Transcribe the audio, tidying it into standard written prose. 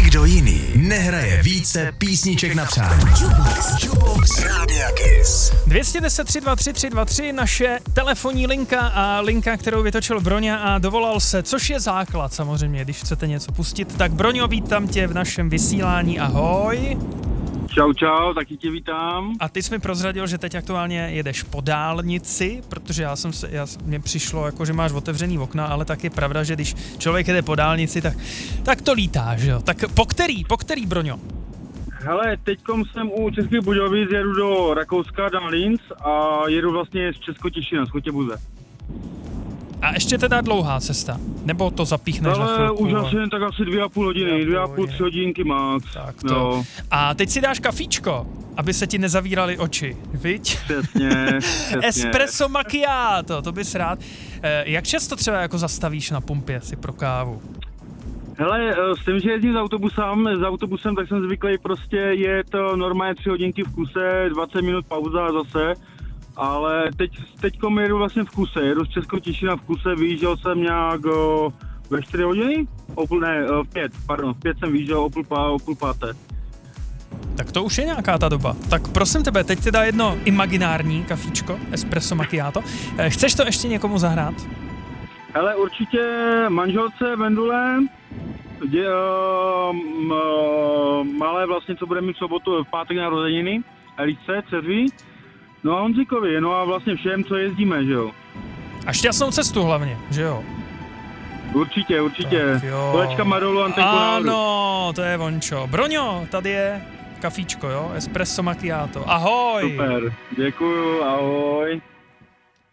Nikdo jiný nehraje více písniček na přání. Jukebox Rádia Kiss. 210 323 323, naše telefonní linka a linka, kterou vytočil Broňa a dovolal se, což je základ samozřejmě, když chcete něco pustit. Tak Broňo, vítám tě v našem vysílání, ahoj. Čau, taky tě vítám. A ty jsi mi prozradil, že teď aktuálně jedeš po dálnici, protože mně přišlo, jako, že máš otevřený okna, ale tak je pravda, že když člověk jede po dálnici, tak to lítá, že jo? Tak po který, Broňo? Hele, teďkom jsem u Českých Budějovic, jedu do Rakouska, do Linz a jedu vlastně z Česko-Těšína, z Chotěbuze. A ještě teda dlouhá cesta, nebo to zapíchneš za chvilku? Ale už tak asi 2,5 hodiny, 2,5-3 hodinky max. Tak to. Jo. A teď si dáš kafíčko, aby se ti nezavíraly oči, viď? Přesně. Espresso macchiato, to bys rád. Jak často třeba jako zastavíš na pumpě si pro kávu? Hele, s tím, že jezdím s autobusem, tak jsem zvyklý prostě jet normálně 3 hodinky v kuse, 20 minut pauza a zase. Ale teďkom jedu vlastně v kuse, jedu z Česko-Těšína v kuse, vyjížděl jsem nějak ve 4 hodiny? V 5 jsem vyjížděl o půl páté. Tak to už je nějaká ta doba. Tak prosím tebe, teď teda jedno imaginární kafíčko, espresso macchiato. Chceš to ještě někomu zahrát? Hele, určitě manželce Vendule, malé vlastně, co bude mít v pátek narozeniny, Elice, dceři. No a Honzíkovi, no a vlastně všem, co jezdíme, že jo. A šťastnou cestu hlavně, že jo. Určitě. Kolečka Marolu, Antenku náhodu. Ano, to je vončo. Broňo, tady je kafíčko, jo, espresso macchiato. Ahoj. Super, děkuju, ahoj.